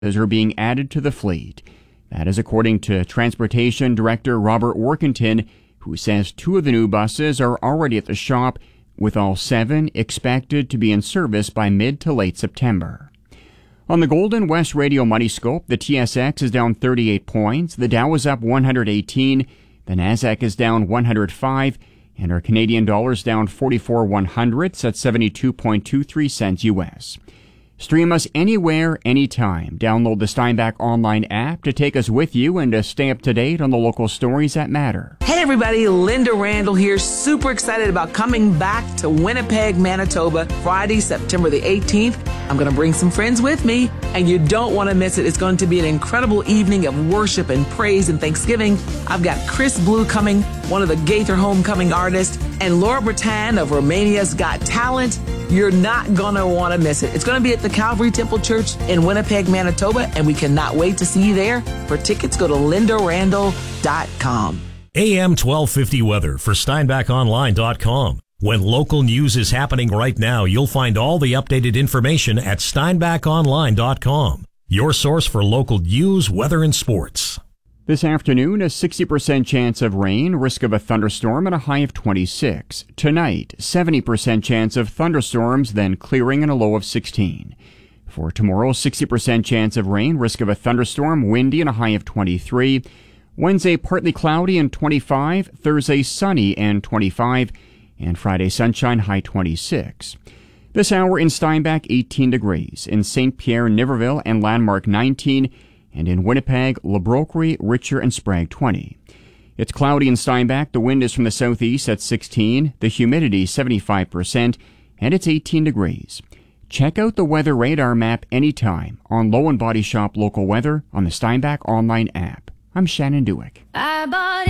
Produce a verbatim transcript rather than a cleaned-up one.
are being added to the fleet. That is according to Transportation Director Robert Workington, who says two of the new buses are already at the shop, with all seven expected to be in service by mid to late September. On the Golden West Radio Money Scope, the T S X is down thirty-eight points, the Dow is up one hundred eighteen, the Nasdaq is down one hundred five, and our Canadian dollar is down forty-four one hundredths at seventy-two point two three cents U S. Stream us anywhere, anytime. Download the Steinbach Online app to take us with you and to stay up to date on the local stories that matter. Hey everybody, Linda Randall here. Super excited about coming back to Winnipeg, Manitoba, Friday, September the eighteenth. I'm going to bring some friends with me, and you don't want to miss it. It's going to be an incredible evening of worship and praise and thanksgiving. I've got Chris Blue coming, one of the Gaither Homecoming artists, and Laura Bretan of Romania's Got Talent. You're not going to want to miss it. It's going to be at the Calvary Temple Church in Winnipeg, Manitoba, and we cannot wait to see you there. For tickets, go to linda randall dot com. A M twelve fifty weather for steinbach online dot com. When local news is happening right now, you'll find all the updated information at steinbach online dot com. Your source for local news, weather, and sports. This afternoon, a sixty percent chance of rain, risk of a thunderstorm, and a high of twenty-six. Tonight, seventy percent chance of thunderstorms, then clearing and a low of sixteen. For tomorrow, sixty percent chance of rain, risk of a thunderstorm, windy, and a high of twenty-three. Wednesday, partly cloudy and twenty-five. Thursday, sunny and twenty-five. And Friday, sunshine, high twenty-six. This hour in Steinbach, eighteen degrees. In Saint Pierre, Niverville, and Landmark, nineteen. And in Winnipeg, Le Brocquerie, Richer, and Sprague, twenty. It's cloudy in Steinbach. The wind is from the southeast at sixteen. The humidity, seventy-five percent. And it's eighteen degrees. Check out the weather radar map anytime on Low and Body Shop Local Weather on the Steinbach Online app. I'm Shannon Dewick. I bought